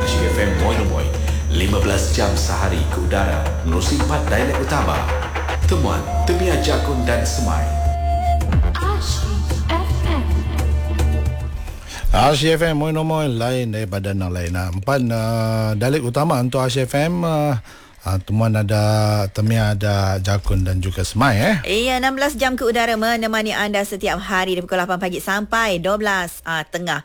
GFM Moinomoy 15 jam sehari ke udara menerusi 4 dialek utama. Temuan Temiah Jakun dan Semai. Asyik FM Moinomoy lain daripada yang lain. Empat dialek utama untuk Asyik FM. Temuan ada Temiah, ada Jakun dan juga Semai. Iya, 16 jam ke udara menemani anda setiap hari dari pukul 8 pagi sampai 12 tengah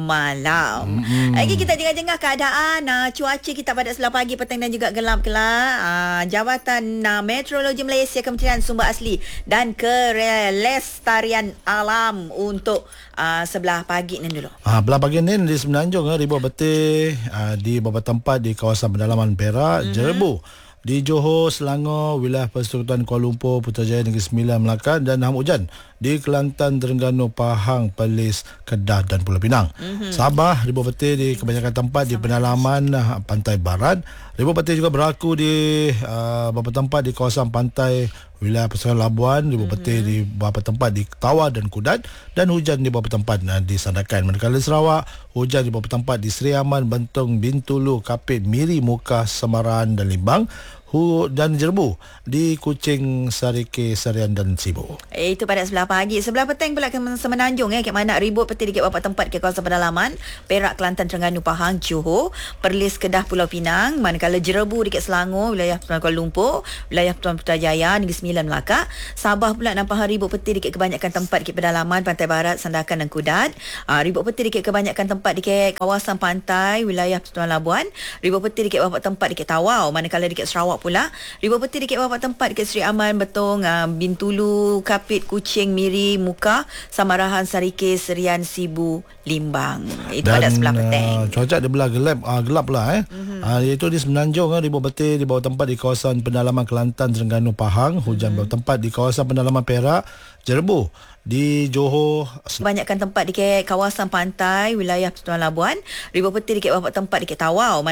malam. Lagi kita jengah-jengah keadaan cuaca kita pada sebelah pagi, petang dan juga gelap. Jabatan Meteorologi Malaysia, Kementerian Sumber Asli dan Kelestarian Alam untuk sebelah pagi ni dulu. Belah pagi ni di Semenanjung ribuan betul di beberapa tempat di kawasan pedalaman Perak, Jerebu. Di Johor, Selangor, wilayah Persekutuan Kuala Lumpur, Putrajaya, Negeri Sembilan, Melaka dan hujan di Kelantan, Terengganu, Pahang, Perlis, Kedah dan Pulau Pinang. Sabah, ribuan petir di kebanyakan tempat di pedalaman pantai barat. Ribuan petir juga berlaku di beberapa tempat di kawasan pantai wilayah Persekutuan Labuan, ribuan petir di beberapa tempat di Tawau dan Kudat dan hujan di beberapa tempat di Sandakan. Manakala Sarawak, hujan di beberapa tempat di Seri Aman, Bentong, Bintulu, Kapit, Miri, Mukah, Semaran dan Limbang. Dan Jerebu di Kuching, Sarike, Serian dan Sibu. Itu pada sebelah pagi. Sebelah petang pula ke Semenanjung kat mana ribut petir di beberapa tempat ke kawasan pedalaman Perak, Kelantan, Terengganu, Pahang, Johor, Perlis, Kedah, Pulau Pinang. Manakala Jerebu dekat Selangor, wilayah Kuala Lumpur, wilayah Putrajaya, Negeri Sembilan, Melaka. Sabah pula nampak ribut petir dekat kebanyakan tempat dekat pedalaman pantai barat, Sandakan dan Kudat. Ribut petir dekat kebanyakan tempat dekat kawasan pantai wilayah Persekutuan Labuan. Ribut petir dekat beberapa tempat dekat Tawau. Manakala dekat Sarawak pula ribut petir dekat beberapa tempat dekat Seri Aman, Betong, Bintulu, Kapit, Kuching, Miri, Mukah, Samarahan, Sarike, Serian, Sibu, Limbang. Itu pada sebelah petang. Cuaca dia belah gelap pula iaitu di Semenanjung ribut petir di bawah tempat di kawasan pedalaman Kelantan, Terengganu, Pahang, hujan bawah tempat di kawasan pedalaman Perak, Jerebu. Di Johor, banyakkan tempat di kawasan pantai wilayah Persekutuan Labuan, ribut petir dekat beberapa tempat dekat Tawau.